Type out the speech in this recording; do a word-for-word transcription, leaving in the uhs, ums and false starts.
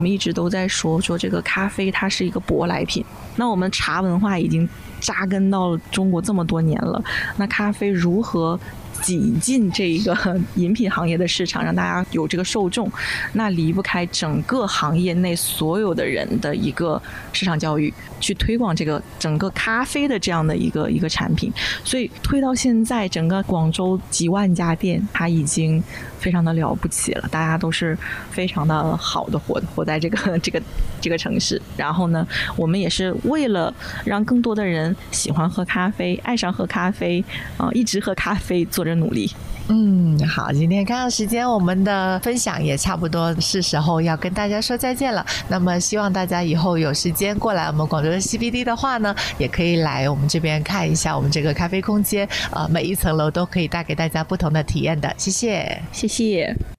我们一直都在说说这个咖啡它是一个舶来品，那我们茶文化已经扎根到中国这么多年了，那咖啡如何挤进这个饮品行业的市场，让大家有这个受众，那离不开整个行业内所有的人的一个市场教育，去推广这个整个咖啡的这样的一个一个产品。所以推到现在，整个广州几万家店，它已经非常的了不起了，大家都是非常的好的活活在这个这个这个城市。然后呢，我们也是为了让更多的人喜欢喝咖啡，爱上喝咖啡，呃，一直喝咖啡做着努力。 嗯，好，今天看到时间，我们的分享也差不多是时候要跟大家说再见了。那么希望大家以后有时间过来我们广州的 C B D 的话呢，也可以来我们这边看一下我们这个咖啡空间，呃，每一层楼都可以带给大家不同的体验的。谢谢， 谢谢。